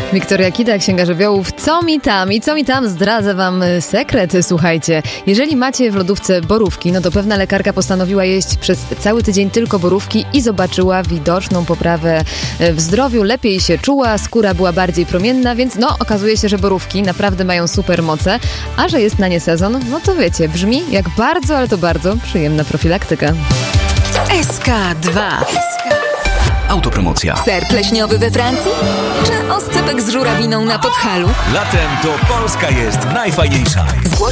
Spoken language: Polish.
Wiktoria Kida, Księga Żywiołów. Co mi tam? I co mi tam? Zdradzę wam sekret, słuchajcie. Jeżeli macie w lodówce borówki, no to pewna lekarka postanowiła jeść przez cały tydzień tylko borówki i zobaczyła widoczną poprawę w zdrowiu. Lepiej się czuła, skóra była bardziej promienna, więc okazuje się, że borówki naprawdę mają super moce, a że jest na nie sezon, no to wiecie, brzmi jak bardzo, ale to bardzo przyjemna profilaktyka. SK2. Autopromocja. Ser pleśniowy we Francji? Czy oscypek z żurawiną na Podhalu? Latem to Polska jest najfajniejsza.